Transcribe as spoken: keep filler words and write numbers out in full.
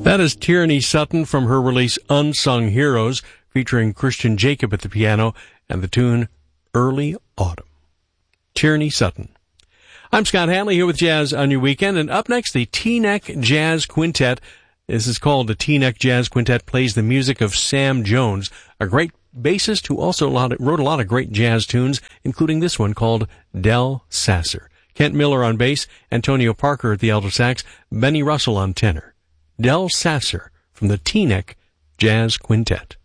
That is Tierney Sutton from her release Unsung Heroes, featuring Christian Jacob at the piano and the tune Early Autumn. Tierney Sutton. I'm Scott Hanley here with Jazz on Your Weekend, and up next, the Teaneck Jazz Quintet. This is called the Teaneck Jazz Quintet, plays the music of Sam Jones, a great bassist who also wrote a lot of great jazz tunes, including this one called Del Sasser. Kent Miller on bass, Antonio Parker at the alto sax, Benny Russell on tenor. Del Sasser from the Teaneck Jazz Quintet.